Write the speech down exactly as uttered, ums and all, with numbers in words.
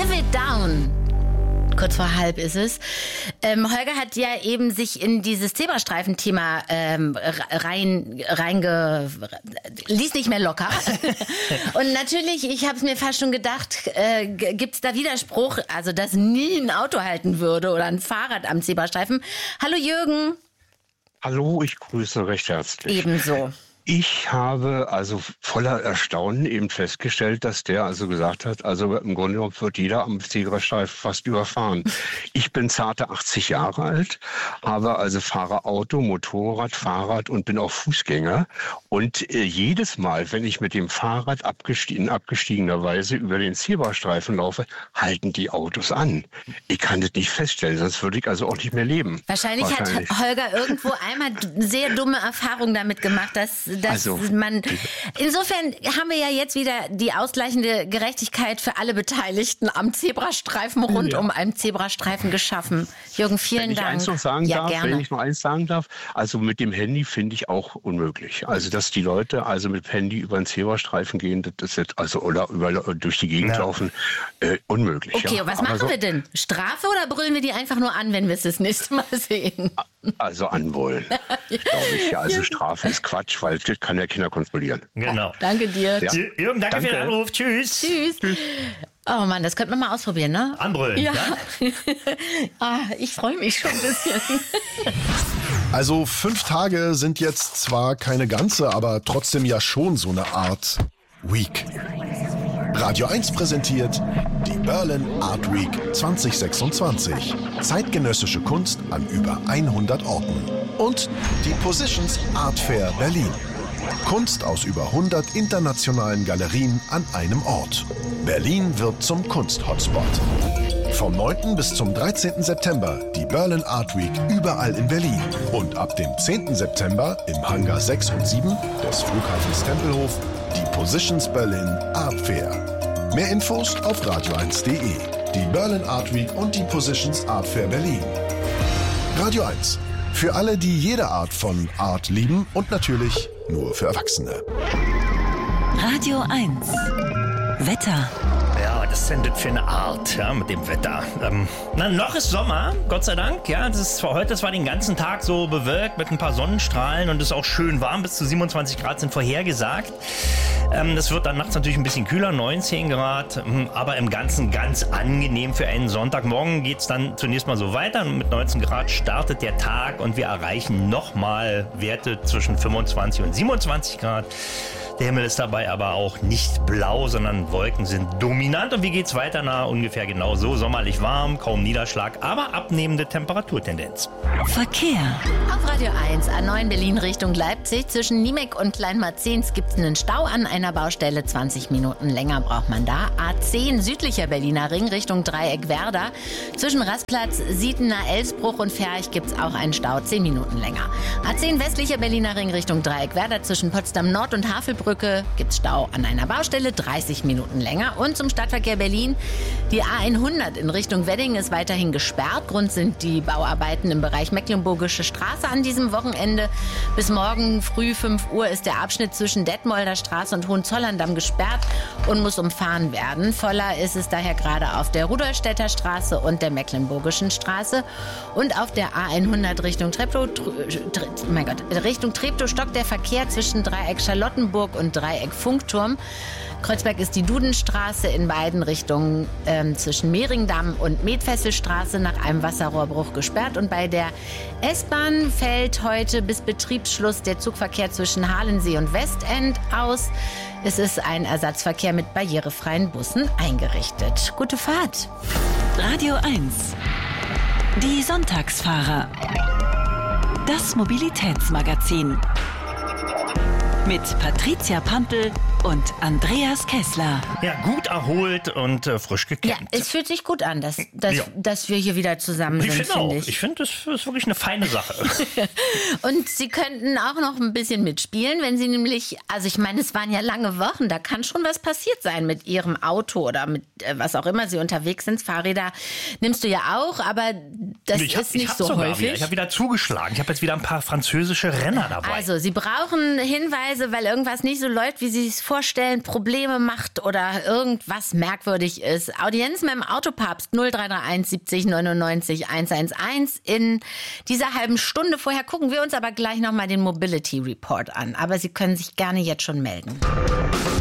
Live It Down. Kurz vor halb ist es. Ähm, Holger hat ja eben sich in dieses Zebrastreifen-Thema ähm, rein, reinge... ließ nicht mehr locker. Und natürlich, ich habe es mir fast schon gedacht, äh, gibt es da Widerspruch, also dass nie ein Auto halten würde oder ein Fahrrad am Zebrastreifen. Hallo Jürgen. Hallo, ich grüße recht herzlich. Ebenso. Ich habe also voller Erstaunen eben festgestellt, dass der also gesagt hat, also im Grunde genommen wird jeder am Zebrastreifen fast überfahren. Ich bin zarte achtzig Jahre alt, habe also fahre Auto, Motorrad, Fahrrad und bin auch Fußgänger. Und äh, jedes Mal, wenn ich mit dem Fahrrad abgestiegen, in abgestiegener Weise über den Zebrastreifen laufe, halten die Autos an. Ich kann das nicht feststellen, sonst würde ich also auch nicht mehr leben. Wahrscheinlich, Wahrscheinlich. hat Holger irgendwo einmal sehr dumme Erfahrungen damit gemacht, dass dass also, man, insofern haben wir ja jetzt wieder die ausgleichende Gerechtigkeit für alle Beteiligten am Zebrastreifen rund ja. um einen Zebrastreifen geschaffen. Jürgen, vielen wenn ich Dank. Eins noch sagen ja, darf, gerne. Wenn ich noch eins sagen darf, also mit dem Handy finde ich auch unmöglich. Also dass die Leute also mit Handy über den Zebrastreifen gehen, das ist jetzt also oder über, durch die Gegend ja. laufen, äh, unmöglich. Okay, ja. was Aber machen so, wir denn? Strafe oder brüllen wir die einfach nur an, wenn wir es das nächste Mal sehen? Also anbrüllen, glaube ich. Also Strafe ist Quatsch, weil das kann der Kinder kontrollieren. Genau. Danke dir. Ja. Jürgen, danke, danke für den Anruf. Tschüss. Tschüss. Tschüss. Oh Mann, das könnte man mal ausprobieren, ne? Anbrüllen. Ja. ja? ah, ich freue mich schon ein bisschen. Also fünf Tage sind jetzt zwar keine ganze, aber trotzdem ja schon so eine Art Week. Radio eins präsentiert die Berlin Art Week zwanzig sechsundzwanzig. Zeitgenössische Kunst an über hundert Orten. Und die Positions Art Fair Berlin. Kunst aus über hundert internationalen Galerien an einem Ort. Berlin wird zum Kunst-Hotspot. Vom neunten bis zum dreizehnten September die Berlin Art Week überall in Berlin. Und ab dem zehnten September im Hangar sechs und sieben des Flughafens Tempelhof die Positions Berlin Art Fair. Mehr Infos auf radio eins punkt de. Die Berlin Art Week und die Positions Art Fair Berlin. Radio eins. Für alle, die jede Art von Art lieben und natürlich nur für Erwachsene. Radio eins. Wetter. Ja, das ist denn das für eine Art, ja, mit dem Wetter. Ähm, na, noch ist Sommer, Gott sei Dank. Ja, das ist heute, das war den ganzen Tag so bewölkt mit ein paar Sonnenstrahlen und es ist auch schön warm. Bis zu siebenundzwanzig Grad sind vorhergesagt. Ähm, das wird dann nachts natürlich ein bisschen kühler, neunzehn Grad, aber im Ganzen ganz angenehm für einen Sonntag. Morgen geht es dann zunächst mal so weiter. Mit neunzehn Grad startet der Tag und wir erreichen nochmal Werte zwischen fünfundzwanzig und siebenundzwanzig Grad. Der Himmel ist dabei aber auch nicht blau, sondern Wolken sind dominant. Und wie geht's weiter? Na, ungefähr genau so. Sommerlich warm, kaum Niederschlag, aber abnehmende Temperaturtendenz. Verkehr. Auf Radio eins, A neun Berlin Richtung Leipzig. Zwischen Niemek und Kleinmarzens gibt es einen Stau an einer Baustelle. zwanzig Minuten länger braucht man da. A zehn südlicher Berliner Ring Richtung Dreieck Werder. Zwischen Rastplatz, Sietener, Elsbruch und Ferch gibt es auch einen Stau. zehn Minuten länger. A zehn westlicher Berliner Ring Richtung Dreieck Werder. Zwischen Potsdam Nord und Havelbrücke gibt es Stau an einer Baustelle, dreißig Minuten länger. Und zum Stadtverkehr Berlin, die A hundert in Richtung Wedding ist weiterhin gesperrt. Grund sind die Bauarbeiten im Bereich Mecklenburgische Straße an diesem Wochenende. Bis morgen früh fünf Uhr ist der Abschnitt zwischen Detmolder Straße und Hohenzollern-Damm gesperrt und muss umfahren werden. Voller ist es daher gerade auf der Rudolstädter Straße und der Mecklenburgischen Straße. Und auf der A hundert Richtung Treptow, oh mein Gott, Richtung Treptow stockt der Verkehr zwischen Dreieck Charlottenburg und Dreieck Funkturm. Kreuzberg ist die Dudenstraße in beiden Richtungen ähm, zwischen Mehringdamm und Metfesselstraße nach einem Wasserrohrbruch gesperrt. Und bei der S-Bahn fällt heute bis Betriebsschluss der Zugverkehr zwischen Halensee und Westend aus. Es ist ein Ersatzverkehr mit barrierefreien Bussen eingerichtet. Gute Fahrt. Radio eins. Die Sonntagsfahrer. Das Mobilitätsmagazin. Mit Patricia Pampel und Andreas Kessler. Ja, gut erholt und äh, frisch gekämmt. Ja, es fühlt sich gut an, dass, dass, ja. dass wir hier wieder zusammen ich sind, finde auch. ich. Ich finde, das ist wirklich eine feine Sache. Und Sie könnten auch noch ein bisschen mitspielen, wenn Sie nämlich, also ich meine, es waren ja lange Wochen, da kann schon was passiert sein mit Ihrem Auto oder mit äh, was auch immer Sie unterwegs sind. Fahrräder nimmst du ja auch, aber das ich hab, ist nicht ich hab so sogar häufig. Wieder, ich habe wieder zugeschlagen. Ich habe jetzt wieder ein paar französische Renner dabei. Also, Sie brauchen Hinweise, weil irgendwas nicht so läuft, wie Sie es vorstellen. vorstellen, Probleme macht oder irgendwas merkwürdig ist. Audienz mit dem Autopapst null drei drei eins siebzig neunundneunzig hundertelf. In dieser halben Stunde vorher gucken wir uns aber gleich nochmal den Mobility Report an. Aber Sie können sich gerne jetzt schon melden.